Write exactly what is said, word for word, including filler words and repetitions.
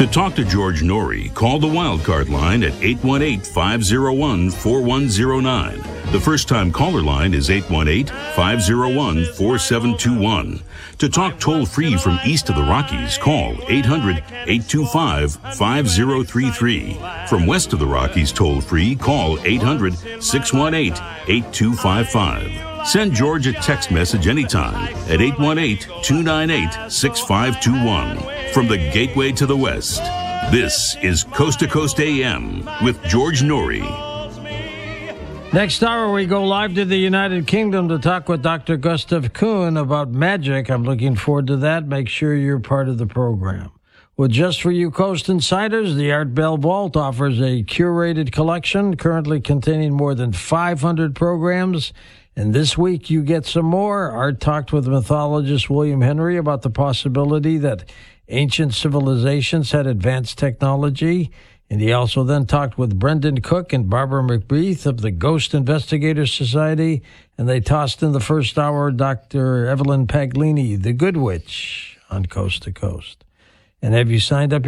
To talk to George Norrie, call the Wildcard line at eight one eight, five oh one, four one oh nine. The first-time caller line is eight one eight, five oh one, four seven two one. To talk toll-free from east of the Rockies, call eight hundred, eight two five, five oh three three. From west of the Rockies toll-free, call eight hundred, six one eight, eight two five five. Send George a text message anytime at eight one eight, two nine eight, six five two one. From the Gateway to the West, this is Coast to Coast A M with George Norrie. Next hour, we go live to the United Kingdom to talk with Doctor Gustav Kuhn about magic. I'm looking forward to that. Make sure you're part of the program. Well, just for you Coast Insiders, the Art Bell Vault offers a curated collection currently containing more than five hundred programs. And this week you get some more. Art talked with mythologist William Henry about the possibility that ancient civilizations had advanced technology. And he also then talked with Brendan Cook and Barbara McBeath of the Ghost Investigators Society. And they tossed in the first hour Doctor Evelyn Paglini, the Good Witch, on Coast to Coast. And have you signed up